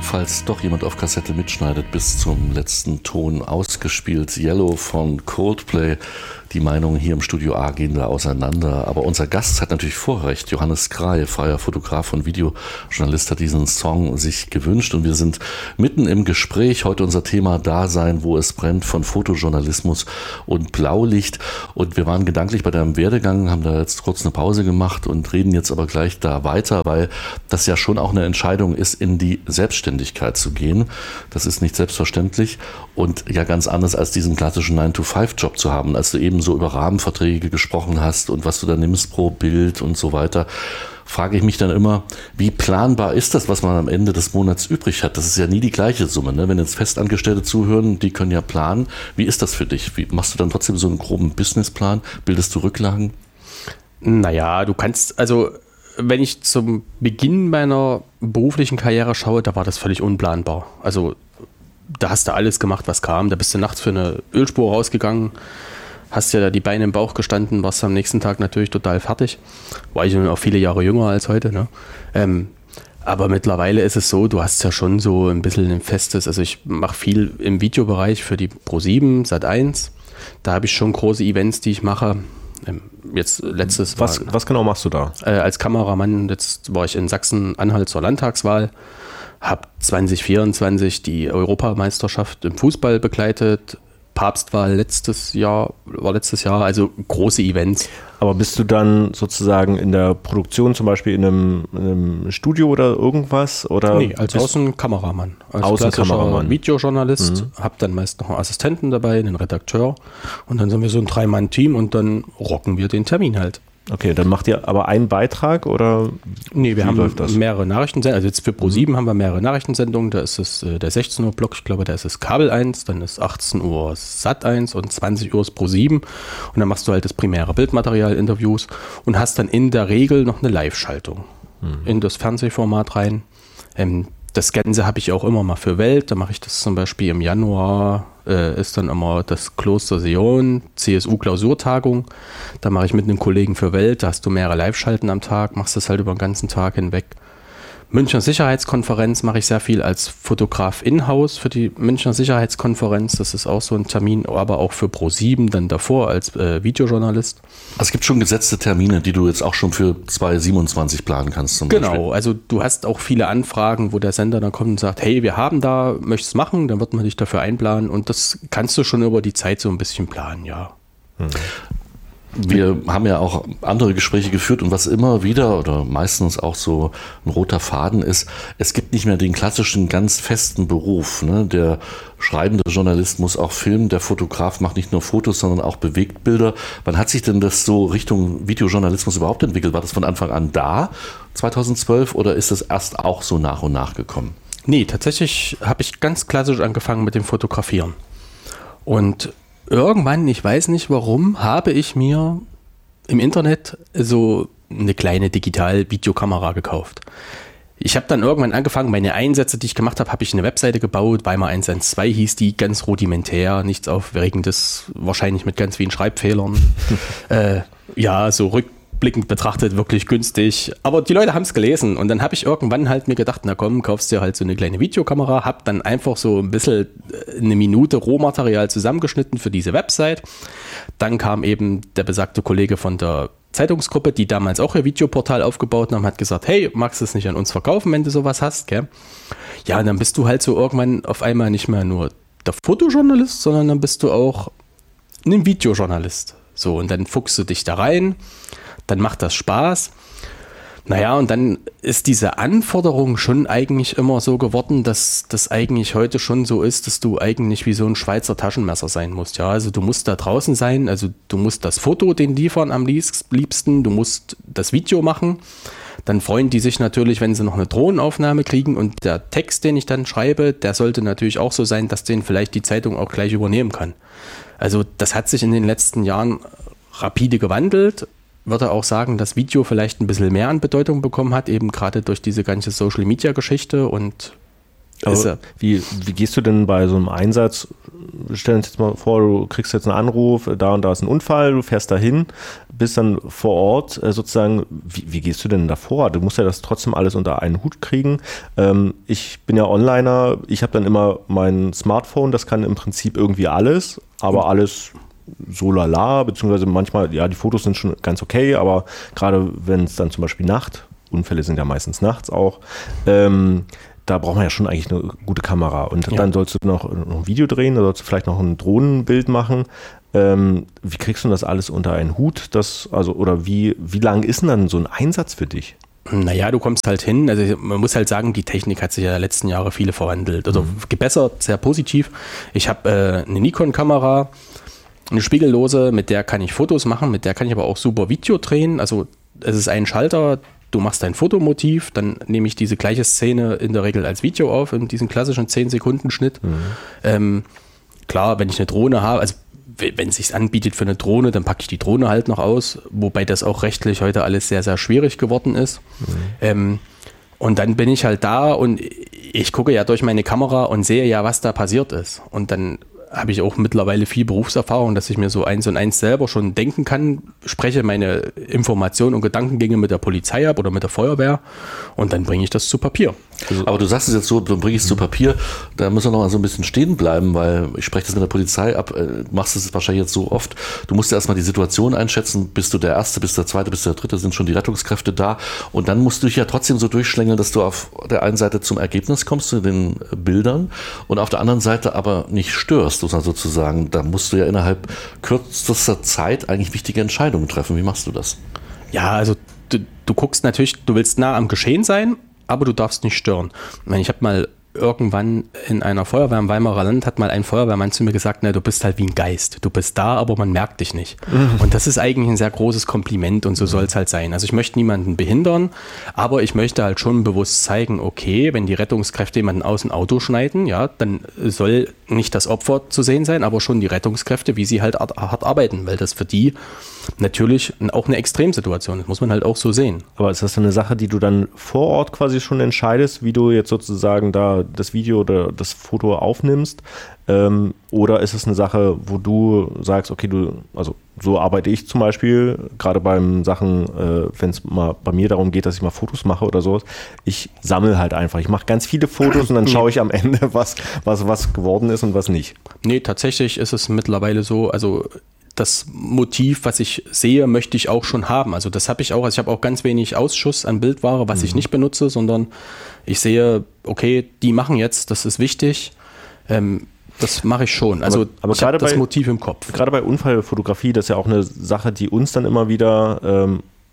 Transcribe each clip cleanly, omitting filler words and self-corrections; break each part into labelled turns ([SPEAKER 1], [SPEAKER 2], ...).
[SPEAKER 1] falls doch jemand auf Kassette mitschneidet, bis zum letzten Ton ausgespielt. Yellow von Coldplay. Die Meinungen hier im Studio A gehen da auseinander. Aber unser Gast hat natürlich Vorrecht. Johannes Krey, freier Fotograf und Videojournalist, hat diesen Song sich gewünscht. Und wir sind mitten im Gespräch. Heute unser Thema Dasein, wo es brennt, von Fotojournalismus und Blaulicht. Und wir waren gedanklich bei deinem Werdegang, haben da jetzt kurz eine Pause gemacht und reden jetzt aber gleich da weiter, weil das ja schon auch eine Entscheidung ist, in die Selbstständigkeit zu gehen. Das ist nicht selbstverständlich und ja ganz anders als diesen klassischen 9-to-5-Job zu haben, als du eben so über Rahmenverträge gesprochen hast und was du da nimmst pro Bild und so weiter, frage ich mich dann immer, wie planbar ist das, was man am Ende des Monats übrig hat? Das ist ja nie die gleiche Summe, ne? Wenn jetzt Festangestellte zuhören, die können ja planen. Wie ist das für dich? Wie machst du dann trotzdem so einen groben Businessplan? Bildest du Rücklagen?
[SPEAKER 2] Naja, du kannst, also wenn ich zum Beginn meiner beruflichen Karriere schaue, da war das völlig unplanbar. Also da hast du alles gemacht, was kam. Da bist du nachts für eine Ölspur rausgegangen, hast ja da die Beine im Bauch gestanden, warst am nächsten Tag natürlich total fertig. War ich auch viele Jahre jünger als heute, ne? Aber mittlerweile ist es so, du hast ja schon so ein bisschen ein festes, also ich mache viel im Videobereich für die Pro7, Sat.1. Da habe ich schon große Events, die ich mache. Jetzt letztes
[SPEAKER 3] Was genau machst du da?
[SPEAKER 2] Als Kameramann, jetzt war ich in Sachsen-Anhalt zur Landtagswahl, habe 2024 die Europameisterschaft im Fußball begleitet. Papstwahl letztes Jahr, also große Events.
[SPEAKER 3] Aber bist du dann sozusagen in der Produktion, zum Beispiel in einem Studio oder irgendwas? Oder
[SPEAKER 2] nee, als Außenkameramann. Als
[SPEAKER 3] Außenkameramann.
[SPEAKER 2] Videojournalist, habe dann meist noch einen Assistenten dabei, einen Redakteur und dann sind wir so ein 3-Mann-Team und dann rocken wir den Termin halt.
[SPEAKER 3] Okay, dann macht ihr aber einen Beitrag oder?
[SPEAKER 2] Nee, wir haben mehrere Nachrichtensendungen. Also jetzt für Pro7 haben wir mehrere Nachrichtensendungen. Da ist es der 16 Uhr Block, ich glaube, da ist es Kabel 1, dann ist 18 Uhr Sat 1 und 20 Uhr ist Pro7. Und dann machst du halt das primäre Bildmaterial, Interviews und hast dann in der Regel noch eine Live-Schaltung in das Fernsehformat rein. Das Ganze habe ich auch immer mal für Welt. Da mache ich das zum Beispiel im Januar, ist dann immer das Kloster Sion, CSU-Klausurtagung. Da mache ich mit einem Kollegen für Welt, da hast du mehrere Live-Schalten am Tag, machst das halt über den ganzen Tag hinweg. Münchner Sicherheitskonferenz mache ich sehr viel als Fotograf in-house für die Münchner Sicherheitskonferenz. Das ist auch so ein Termin, aber auch für Pro7 dann davor als Videojournalist.
[SPEAKER 1] Also es gibt schon gesetzte Termine, die du jetzt auch schon für 2027 planen kannst zum Beispiel.
[SPEAKER 2] Genau, also du hast auch viele Anfragen, wo der Sender dann kommt und sagt, hey, wir haben da, möchtest du es machen? Dann wird man dich dafür einplanen und das kannst du schon über die Zeit so ein bisschen planen, ja.
[SPEAKER 1] Wir haben ja auch andere Gespräche geführt und was immer wieder oder meistens auch so ein roter Faden ist, es gibt nicht mehr den klassischen ganz festen Beruf, ne? Der schreibende Journalist muss auch filmen, der Fotograf macht nicht nur Fotos, sondern auch Bewegtbilder. Wann hat sich denn das so Richtung Videojournalismus überhaupt entwickelt? War das von Anfang an da, 2012, oder ist das erst auch so nach und nach gekommen?
[SPEAKER 2] Nee, tatsächlich habe ich ganz klassisch angefangen mit dem Fotografieren. Und irgendwann, ich weiß nicht warum, habe ich mir im Internet so eine kleine Digital-Videokamera gekauft. Ich habe dann irgendwann angefangen, meine Einsätze, die ich gemacht habe, habe ich eine Webseite gebaut, Weimar 112 hieß die, ganz rudimentär, nichts Aufregendes, wahrscheinlich mit ganz vielen Schreibfehlern. Ja, so rückblickend betrachtet wirklich günstig, aber die Leute haben es gelesen und dann habe ich irgendwann halt mir gedacht, na komm, kaufst dir halt so eine kleine Videokamera, habe dann einfach so ein bisschen eine Minute Rohmaterial zusammengeschnitten für diese Website. Dann kam eben der besagte Kollege von der Zeitungsgruppe, die damals auch ihr Videoportal aufgebaut haben, hat gesagt, hey, magst du es nicht an uns verkaufen, wenn du sowas hast, gell? Ja, und dann bist du halt so irgendwann auf einmal nicht mehr nur der Fotojournalist, sondern dann bist du auch ein Videojournalist. So, und dann fuchst du dich da rein, dann macht das Spaß. Naja, und dann ist diese Anforderung schon eigentlich immer so geworden, dass das eigentlich heute schon so ist, dass du eigentlich wie so ein Schweizer Taschenmesser sein musst. Ja, also du musst da draußen sein, also du musst das Foto den liefern am liebsten, du musst das Video machen. Dann freuen die sich natürlich, wenn sie noch eine Drohnenaufnahme kriegen und der Text, den ich dann schreibe, der sollte natürlich auch so sein, dass den vielleicht die Zeitung auch gleich übernehmen kann. Also das hat sich in den letzten Jahren rapide gewandelt. Würde auch sagen, dass Video vielleicht ein bisschen mehr an Bedeutung bekommen hat, eben gerade durch diese ganze Social-Media-Geschichte und
[SPEAKER 3] Wie gehst du denn bei so einem Einsatz? Stell uns jetzt mal vor, du kriegst jetzt einen Anruf, da und da ist ein Unfall, du fährst dahin, bist dann vor Ort sozusagen. Wie gehst du denn davor? Du musst ja das trotzdem alles unter einen Hut kriegen. Ich bin ja Onliner, ich habe dann immer mein Smartphone, das kann im Prinzip irgendwie alles, aber alles so lala, beziehungsweise manchmal, ja, die Fotos sind schon ganz okay, aber gerade wenn es dann zum Beispiel Unfälle sind ja meistens nachts auch, da braucht man ja schon eigentlich eine gute Kamera. Und dann sollst du noch ein Video drehen oder sollst du vielleicht noch ein Drohnenbild machen. Wie kriegst du das alles unter einen Hut? Oder wie lang ist denn dann so ein Einsatz für dich?
[SPEAKER 2] Naja, du kommst halt hin. Also man muss halt sagen, die Technik hat sich ja in den letzten Jahren viele verwandelt. Also gebessert, sehr positiv. Ich habe eine Nikon-Kamera, eine spiegellose, mit der kann ich Fotos machen, mit der kann ich aber auch super Video drehen. Also es ist ein Schalter, du machst ein Fotomotiv, dann nehme ich diese gleiche Szene in der Regel als Video auf, in diesem klassischen 10-Sekunden-Schnitt. Klar, wenn ich eine Drohne habe, also wenn es sich anbietet für eine Drohne, dann packe ich die Drohne halt noch aus, wobei das auch rechtlich heute alles sehr, sehr schwierig geworden ist. Und dann bin ich halt da und ich gucke ja durch meine Kamera und sehe ja, was da passiert ist. Und dann habe ich auch mittlerweile viel Berufserfahrung, dass ich mir so eins und eins selber schon denken kann, spreche meine Informationen und Gedankengänge mit der Polizei ab oder mit der Feuerwehr und dann bringe ich das zu Papier.
[SPEAKER 1] Aber du sagst es jetzt so, du bringst es zu Papier, da müssen wir noch mal so ein bisschen stehen bleiben, weil ich spreche das mit der Polizei ab, machst es wahrscheinlich jetzt so oft, du musst ja erstmal die Situation einschätzen, bist du der Erste, bist du der Zweite, bist du der Dritte, sind schon die Rettungskräfte da und dann musst du dich ja trotzdem so durchschlängeln, dass du auf der einen Seite zum Ergebnis kommst, zu den Bildern und auf der anderen Seite aber nicht störst, sozusagen. Da musst du ja innerhalb kürzester Zeit eigentlich wichtige Entscheidungen treffen. Wie machst du das?
[SPEAKER 2] Ja, also du guckst natürlich, du willst nah am Geschehen sein, aber du darfst nicht stören. Ich habe mal irgendwann in einer Feuerwehr im Weimarer Land hat mal ein Feuerwehrmann zu mir gesagt, du bist halt wie ein Geist. Du bist da, aber man merkt dich nicht. Und das ist eigentlich ein sehr großes Kompliment und so soll es halt sein. Also ich möchte niemanden behindern, aber ich möchte halt schon bewusst zeigen, okay, wenn die Rettungskräfte jemanden aus dem Auto schneiden, ja, dann soll nicht das Opfer zu sehen sein, aber schon die Rettungskräfte, wie sie halt hart arbeiten, weil das für die natürlich auch eine Extremsituation ist, muss man halt auch so sehen.
[SPEAKER 3] Aber ist das eine Sache, die du dann vor Ort quasi schon entscheidest, wie du jetzt sozusagen da das Video oder das Foto aufnimmst? Oder ist es eine Sache, wo du sagst, okay, also so arbeite ich zum Beispiel, gerade beim Sachen, wenn es mal bei mir darum geht, dass ich mal Fotos mache oder sowas, ich sammle halt einfach. Ich mache ganz viele Fotos und dann schaue ich am Ende, was geworden ist und was nicht.
[SPEAKER 2] Nee, tatsächlich ist es mittlerweile so, also das Motiv, was ich sehe, möchte ich auch schon haben. Also das habe ich auch. Also ich habe auch ganz wenig Ausschuss an Bildware, was ich nicht benutze, sondern ich sehe, okay, die machen jetzt, das ist wichtig. Das mache ich schon. Also
[SPEAKER 3] aber
[SPEAKER 2] ich habe das Motiv im Kopf.
[SPEAKER 3] Gerade bei Unfallfotografie, das ist ja auch eine Sache, die uns dann immer wieder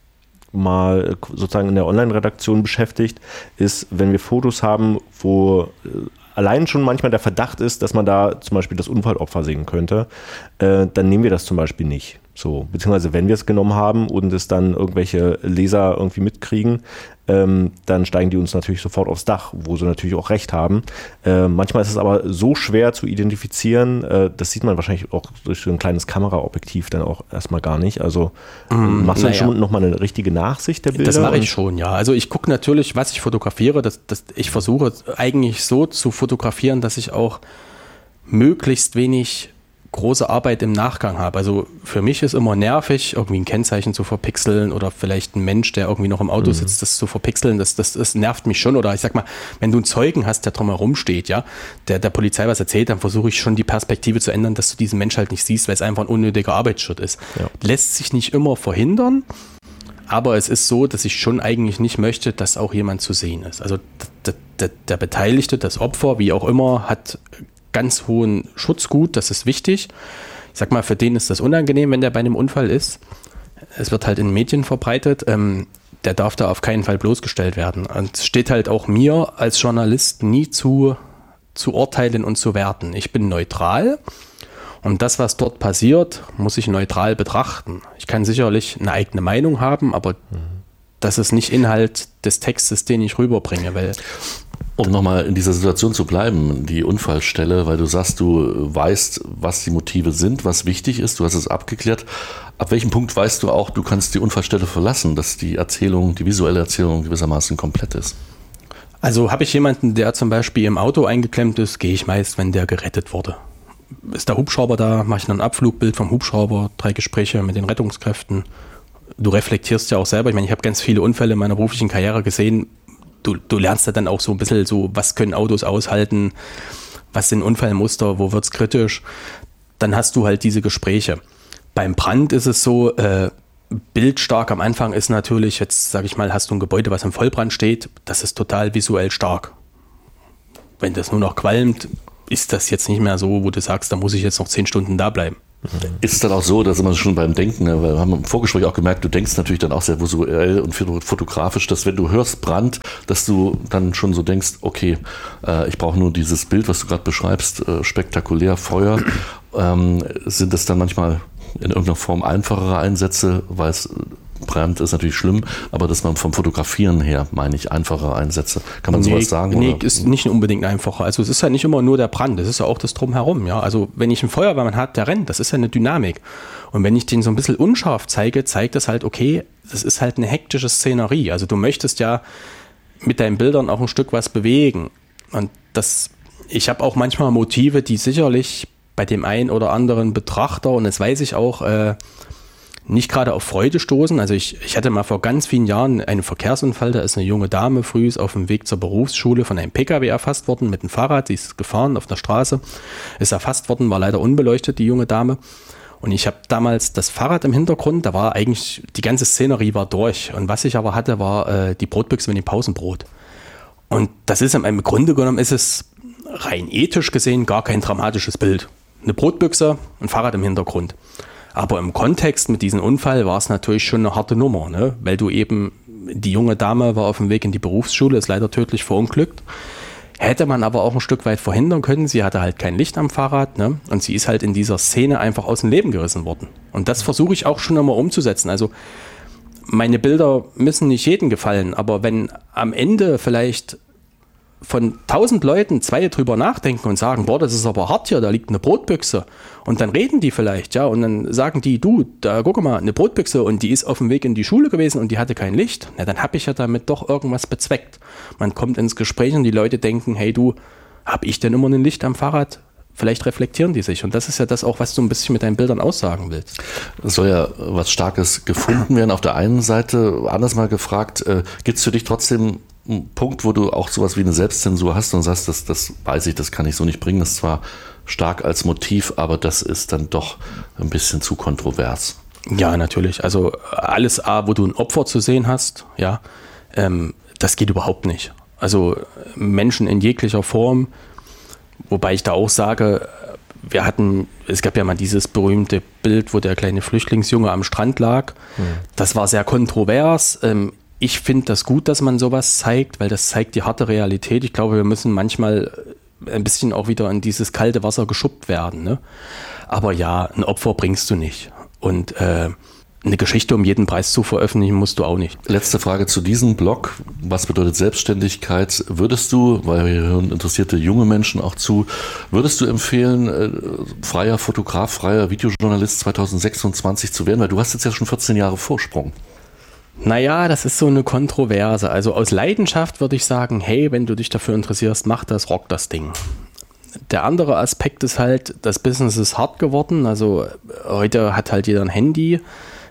[SPEAKER 3] mal sozusagen in der Online-Redaktion beschäftigt, ist, wenn wir Fotos haben, wo allein schon manchmal der Verdacht ist, dass man da zum Beispiel das Unfallopfer sehen könnte, dann nehmen wir das zum Beispiel nicht. So, beziehungsweise wenn wir es genommen haben und es dann irgendwelche Leser irgendwie mitkriegen, dann steigen die uns natürlich sofort aufs Dach, wo sie natürlich auch recht haben. Manchmal ist es aber so schwer zu identifizieren, das sieht man wahrscheinlich auch durch so ein kleines Kameraobjektiv dann auch erstmal gar nicht. Also machst du dann schon nochmal eine richtige Nachsicht der Bilder?
[SPEAKER 2] Das mache ich schon, ja. Also ich gucke natürlich, was ich fotografiere. Ich versuche eigentlich so zu fotografieren, dass ich auch möglichst wenig große Arbeit im Nachgang habe. Also für mich ist immer nervig, irgendwie ein Kennzeichen zu verpixeln oder vielleicht ein Mensch, der irgendwie noch im Auto sitzt, das zu verpixeln, das nervt mich schon. Oder ich sag mal, wenn du einen Zeugen hast, der drumherum steht, ja, der Polizei was erzählt, dann versuche ich schon die Perspektive zu ändern, dass du diesen Mensch halt nicht siehst, weil es einfach ein unnötiger Arbeitsschritt ist. Ja. Lässt sich nicht immer verhindern, aber es ist so, dass ich schon eigentlich nicht möchte, dass auch jemand zu sehen ist. Also der Beteiligte, das Opfer, wie auch immer, hat ganz hohen Schutzgut, das ist wichtig. Ich sag mal, für den ist das unangenehm, wenn der bei einem Unfall ist. Es wird halt in Medien verbreitet. Der darf da auf keinen Fall bloßgestellt werden. Und es steht halt auch mir als Journalist nie zu urteilen und zu werten. Ich bin neutral und das, was dort passiert, muss ich neutral betrachten. Ich kann sicherlich eine eigene Meinung haben, aber das ist nicht Inhalt des Textes, den ich rüberbringe, weil
[SPEAKER 1] um nochmal in dieser Situation zu bleiben, die Unfallstelle, weil du sagst, du weißt, was die Motive sind, was wichtig ist, du hast es abgeklärt. Ab welchem Punkt weißt du auch, du kannst die Unfallstelle verlassen, dass die Erzählung, die visuelle Erzählung gewissermaßen komplett ist?
[SPEAKER 2] Also habe ich jemanden, der zum Beispiel im Auto eingeklemmt ist, gehe ich meist, wenn der gerettet wurde. Ist der Hubschrauber da, mache ich noch ein Abflugbild vom Hubschrauber, 3 Gespräche mit den Rettungskräften. Du reflektierst ja auch selber. Ich meine, ich habe ganz viele Unfälle in meiner beruflichen Karriere gesehen. Du lernst ja dann auch so ein bisschen so, was können Autos aushalten, was sind Unfallmuster, wo wird es kritisch. Dann hast du halt diese Gespräche. Beim Brand ist es so, bildstark am Anfang ist natürlich, jetzt sage ich mal, hast du ein Gebäude, was im Vollbrand steht, das ist total visuell stark. Wenn das nur noch qualmt, ist das jetzt nicht mehr so, wo du sagst, da muss ich jetzt noch 10 Stunden da bleiben.
[SPEAKER 1] Ist es dann auch so, da sind wir schon beim Denken, ne? Weil wir haben im Vorgespräch auch gemerkt, du denkst natürlich dann auch sehr visuell und fotografisch, dass wenn du hörst Brand, dass du dann schon so denkst, okay, ich brauche nur dieses Bild, was du gerade beschreibst, spektakulär, Feuer. Sind das dann manchmal in irgendeiner Form einfachere Einsätze, weil es Brand ist natürlich schlimm, aber dass man vom Fotografieren her, meine ich, einfache Einsätze. Kann man sowas sagen?
[SPEAKER 2] Nee,
[SPEAKER 1] oder?
[SPEAKER 2] ist nicht unbedingt einfacher. Also es ist ja nicht immer nur der Brand, es ist ja auch das Drumherum. Ja? Also wenn ich einen Feuerwehrmann habe, der rennt, das ist ja eine Dynamik. Und wenn ich den so ein bisschen unscharf zeige, zeigt das halt, okay, das ist halt eine hektische Szenerie. Also du möchtest ja mit deinen Bildern auch ein Stück was bewegen. Und ich habe auch manchmal Motive, die sicherlich bei dem einen oder anderen Betrachter, und das weiß ich auch, nicht gerade auf Freude stoßen. Also ich hatte mal vor ganz vielen Jahren einen Verkehrsunfall, da ist eine junge Dame früh auf dem Weg zur Berufsschule von einem PKW erfasst worden mit dem Fahrrad, sie ist gefahren auf der Straße, ist erfasst worden, war leider unbeleuchtet, die junge Dame. Und ich habe damals das Fahrrad im Hintergrund, da war eigentlich, die ganze Szenerie war durch. Und was ich aber hatte, war die Brotbüchse mit dem Pausenbrot. Und das ist im Grunde genommen, ist es rein ethisch gesehen gar kein dramatisches Bild. Eine Brotbüchse, ein Fahrrad im Hintergrund. Aber im Kontext mit diesem Unfall war es natürlich schon eine harte Nummer, ne? Weil du eben, die junge Dame war auf dem Weg in die Berufsschule, ist leider tödlich verunglückt. Hätte man aber auch ein Stück weit verhindern können. Sie hatte halt kein Licht am Fahrrad, ne? Und sie ist halt in dieser Szene einfach aus dem Leben gerissen worden. Und das versuche ich auch schon einmal umzusetzen. Also meine Bilder müssen nicht jedem gefallen, aber wenn am Ende vielleicht von 1000 Leuten 2 drüber nachdenken und sagen, boah, das ist aber hart hier, da liegt eine Brotbüchse. Und dann reden die vielleicht, ja, und dann sagen die, du, da guck mal, eine Brotbüchse und die ist auf dem Weg in die Schule gewesen und die hatte kein Licht. Na, dann habe ich ja damit doch irgendwas bezweckt. Man kommt ins Gespräch und die Leute denken, hey du, habe ich denn immer ein Licht am Fahrrad? Vielleicht reflektieren die sich. Und das ist ja das auch, was du ein bisschen mit deinen Bildern aussagen willst.
[SPEAKER 1] Es soll ja was Starkes gefunden werden. Auf der einen Seite, anders mal gefragt, gibt es für dich trotzdem einen Punkt, wo du auch sowas wie eine Selbstzensur hast und sagst, das weiß ich, das kann ich so nicht bringen. Das ist zwar stark als Motiv, aber das ist dann doch ein bisschen zu kontrovers.
[SPEAKER 2] Ja, natürlich. Also alles, wo du ein Opfer zu sehen hast, ja, das geht überhaupt nicht. Also Menschen in jeglicher Form, wobei ich da auch sage, es gab ja mal dieses berühmte Bild, wo der kleine Flüchtlingsjunge am Strand lag. Das war sehr kontrovers. Ich finde das gut, dass man sowas zeigt, weil das zeigt die harte Realität. Ich glaube, wir müssen manchmal ein bisschen auch wieder in dieses kalte Wasser geschubbt werden. Ne? Aber ja, ein Opfer bringst du nicht. Und eine Geschichte um jeden Preis zu veröffentlichen, musst du auch nicht.
[SPEAKER 1] Letzte Frage zu diesem Blog. Was bedeutet Selbstständigkeit? Würdest du, weil wir hören interessierte junge Menschen auch zu, würdest du empfehlen, freier Fotograf, freier Videojournalist 2026 zu werden? Weil du hast jetzt ja schon 14 Jahre Vorsprung.
[SPEAKER 2] Naja, das ist so eine Kontroverse. Also aus Leidenschaft würde ich sagen, hey, wenn du dich dafür interessierst, mach das, rock das Ding. Der andere Aspekt ist halt, das Business ist hart geworden. Also heute hat halt jeder ein Handy.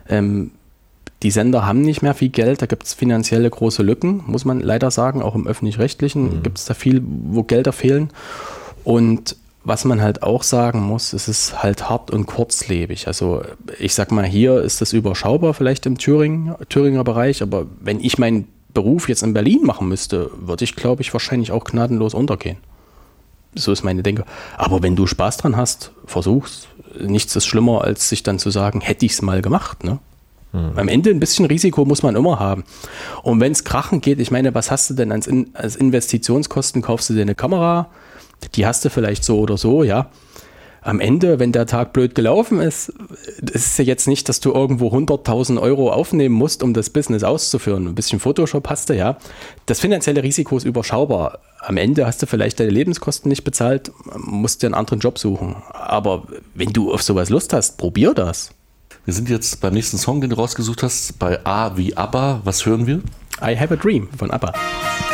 [SPEAKER 2] Die Sender haben nicht mehr viel Geld, da gibt es finanzielle große Lücken, muss man leider sagen. Auch im Öffentlich-Rechtlichen gibt es da viel, wo Gelder fehlen. Und was man halt auch sagen muss, es ist halt hart und kurzlebig. Also ich sag mal, hier ist das überschaubar vielleicht im Thüringer Bereich, aber wenn ich meinen Beruf jetzt in Berlin machen müsste, würde ich, glaube ich, wahrscheinlich auch gnadenlos untergehen. So ist meine Denke. Aber wenn du Spaß dran hast, versuch's. Nichts ist schlimmer, als sich dann zu sagen, hätte ich es mal gemacht. Ne? Am Ende ein bisschen Risiko muss man immer haben. Und wenn es krachen geht, ich meine, was hast du denn als Investitionskosten? Kaufst du dir eine Kamera? Die hast du vielleicht so oder so, ja. Am Ende, wenn der Tag blöd gelaufen ist, ist ja jetzt nicht, dass du irgendwo 100.000 € aufnehmen musst, um das Business auszuführen. Ein bisschen Photoshop hast du, ja. Das finanzielle Risiko ist überschaubar. Am Ende hast du vielleicht deine Lebenskosten nicht bezahlt, musst dir einen anderen Job suchen. Aber wenn du auf sowas Lust hast, probier das.
[SPEAKER 1] Wir sind jetzt beim nächsten Song, den du rausgesucht hast, bei A wie ABBA. Was hören wir?
[SPEAKER 2] I Have a Dream von ABBA.